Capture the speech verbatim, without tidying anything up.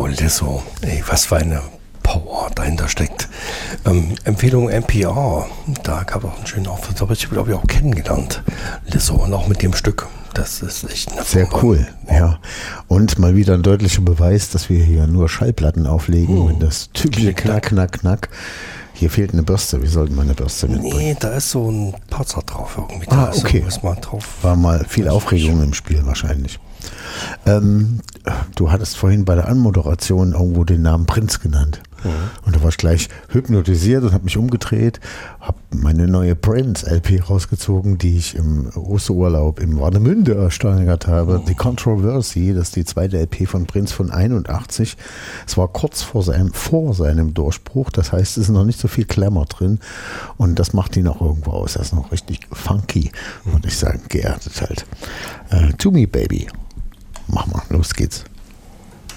Lizzo. Ey, was für eine Power dahinter steckt. Ähm, Empfehlung N P R. Da gab es auch einen schönen Auftritt. Da habe ich, glaube ich, auch kennengelernt. Lizzo und auch mit dem Stück. Das ist echt eine sehr Form. Cool, ja. Und mal wieder ein deutlicher Beweis, dass wir hier nur Schallplatten auflegen hm. und das typische Knack, Knack, Knack. Hier fehlt eine Bürste. Wir sollten mal eine Bürste mitbringen. Nee, da ist so ein Patzer drauf irgendwie. Ah, da okay. So, mal drauf. War mal viel Aufregung im Spiel wahrscheinlich. Ähm, du hattest vorhin bei der Anmoderation irgendwo den Namen Prinz genannt. Mhm. Und da war ich gleich hypnotisiert und habe mich umgedreht, habe meine neue Prince-L P rausgezogen, die ich im Osterurlaub im Warnemünde ersteigert habe. Mhm. The Controversy, das ist die zweite L P von Prince von einundachtzig. Es war kurz vor seinem, vor seinem Durchbruch, das heißt, es ist noch nicht so viel Glamour drin und das macht ihn auch irgendwo aus. Er ist noch richtig funky, mhm. würde ich sagen, geerdet halt. Uh, To Me Baby. Mach mal, los geht's.